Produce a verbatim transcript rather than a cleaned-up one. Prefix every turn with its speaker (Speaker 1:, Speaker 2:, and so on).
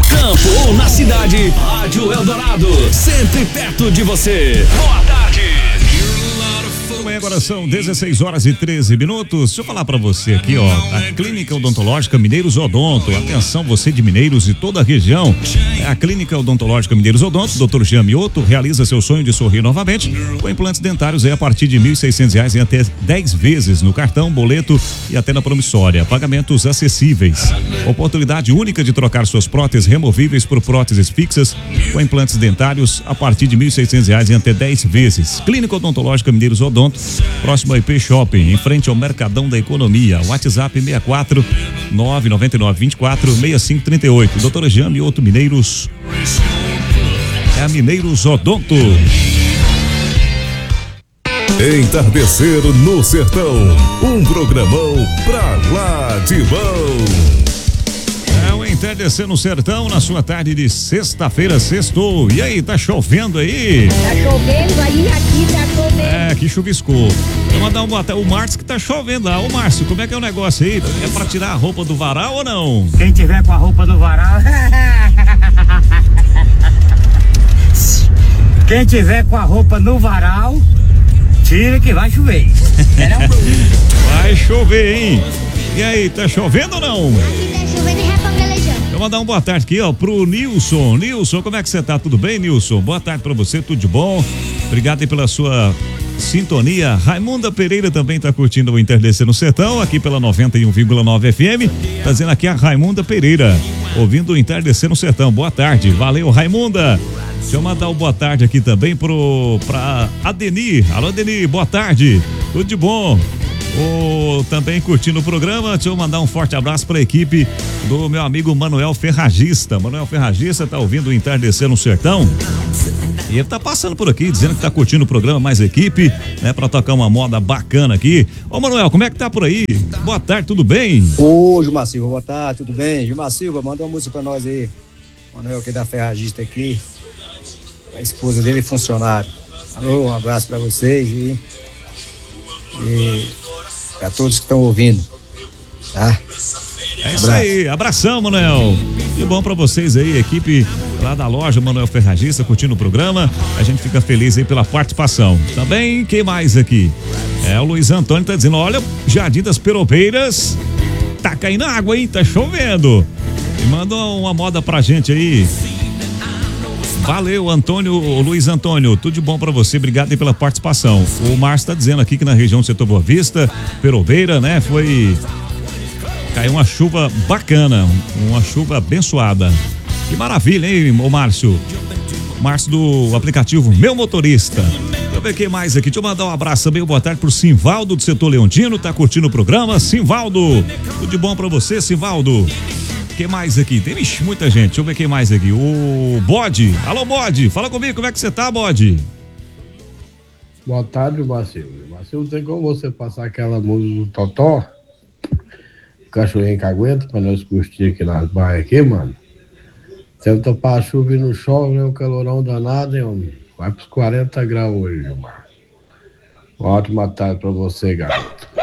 Speaker 1: No campo ou na cidade, Rádio Eldorado, sempre perto de você. Boa tarde.
Speaker 2: Agora são dezesseis horas e treze minutos. Deixa eu falar pra você aqui, ó, a Clínica Odontológica Mineiros Odonto. Atenção, você de Mineiros e toda a região. É a Clínica Odontológica Mineiros Odonto, doutor Jean Mioto, realiza seu sonho de sorrir novamente com implantes dentários aí a partir de mil e seiscentos reais em até dez vezes no cartão, boleto e até na promissória. Pagamentos acessíveis. Oportunidade única de trocar suas próteses removíveis por próteses fixas com implantes dentários a partir de mil e seiscentos reais em até dez vezes. Clínica Odontológica Mineiros Odonto, próximo ao I P Shopping, em frente ao Mercadão da Economia. WhatsApp seis quatro nove nove nove vinte e quatro sessenta e cinco trinta e oito. Doutora Jean Mioto Mineiros. É a Mineiros Odonto.
Speaker 3: Entardecer no Sertão, um programão pra lá de bom.
Speaker 2: É o Entardecer no Sertão na sua tarde de sexta-feira, sextou. E aí, tá chovendo aí?
Speaker 4: Tá chovendo aí, aqui tá chovendo.
Speaker 2: É, que chuviscou. Vou mandar um boa tarde. O Márcio que tá chovendo lá. Ô Márcio, como é que é o negócio aí? É pra tirar a roupa do varal ou não?
Speaker 5: Quem tiver com a roupa do varal. Quem tiver com a roupa no varal, tira que vai chover.
Speaker 2: Vai chover, hein? E aí, tá chovendo ou não?
Speaker 4: Aqui tá chovendo e repangalejando.
Speaker 2: Vou mandar um boa tarde aqui, ó, pro Nilson. Nilson, como é que você tá? Tudo bem, Nilson? Boa tarde pra você, tudo de bom? Obrigado aí pela sua sintonia. Raimunda Pereira também tá curtindo o Entardecer no Sertão, aqui pela noventa e um vírgula nove F M. Tá dizendo aqui a Raimunda Pereira, ouvindo o Entardecer no Sertão. Boa tarde, valeu, Raimunda. Deixa eu mandar um boa tarde aqui também pro, pra Adenir. Alô, Adenir, boa tarde, tudo de bom? Oh, também curtindo o programa, deixa eu mandar um forte abraço para a equipe do meu amigo Manuel Ferragista. Manuel Ferragista tá ouvindo o Entardecer no Sertão e ele tá passando por aqui dizendo que tá curtindo o programa, mais equipe, né, para tocar uma moda bacana aqui. Ô Manuel, como é que tá por aí? Boa tarde, tudo bem?
Speaker 6: Ô Gilmar Silva, boa tarde, tudo bem? Gilmar Silva, manda uma música pra nós aí. Manuel aqui da Ferragista aqui, a esposa dele funcionário. Alô, um abraço pra vocês e, e pra todos que estão ouvindo, tá?
Speaker 2: É isso aí, abração, Manuel. Que bom pra vocês aí, equipe lá da loja Manuel Ferragista, curtindo o programa. A gente fica feliz aí pela participação. Também, quem mais aqui? É, o Luiz Antônio tá dizendo, olha, Jardim das Peropeiras, tá caindo água, hein? Tá chovendo. E manda uma moda pra gente aí. Valeu, Antônio, Luiz Antônio, tudo de bom pra você, obrigado aí pela participação. O Márcio tá dizendo aqui que na região do setor Boa Vista, Perobeira, né, foi... caiu uma chuva bacana, uma chuva abençoada. Que maravilha, hein, ô Márcio? Márcio do aplicativo Meu Motorista. Deixa eu ver quem mais aqui, deixa eu mandar um abraço também, boa tarde pro Simvaldo do setor Leontino, tá curtindo o programa, Simvaldo, tudo de bom pra você, Simvaldo. Quem mais aqui? Tem ixi, muita gente. Deixa eu ver quem mais aqui. O Bode. Alô, Bode. Fala comigo, como é que você tá, Bode?
Speaker 7: Boa tarde, Marcelo. Marcelo, tem como você passar aquela música do Totó? O cachorrinho que aguenta pra nós curtir aqui nas baias aqui, mano. Tenta para a chuva e não chove, né? Um calorão danado, hein, homem? Vai pros quarenta graus hoje, mano. Uma ótima tarde pra você, garoto.